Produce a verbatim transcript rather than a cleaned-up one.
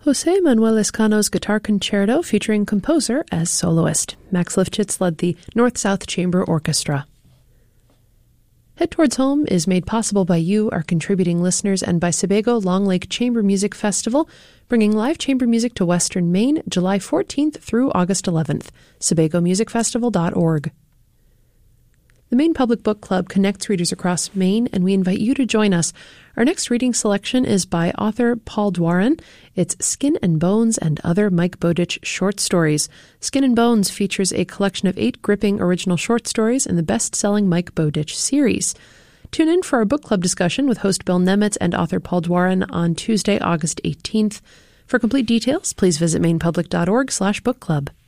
José Manuel Lescano's Guitar Concerto featuring composer as soloist. Max Lifshitz led the North-South Chamber Orchestra. Head Towards Home is made possible by you, our contributing listeners, and by Sebago Long Lake Chamber Music Festival, bringing live chamber music to Western Maine July fourteenth through August eleventh. Sebago Music Festival dot org. The Maine Public Book Club connects readers across Maine, and we invite you to join us. Our next reading selection is by author Paul Dwaran. It's Skin and Bones and Other Mike Bowditch Short Stories. Skin and Bones features a collection of eight gripping original short stories in the best-selling Mike Bowditch series. Tune in for our book club discussion with host Bill Nemetz and author Paul Dwaran on Tuesday, August eighteenth. For complete details, please visit mainepublic dot org slash book club.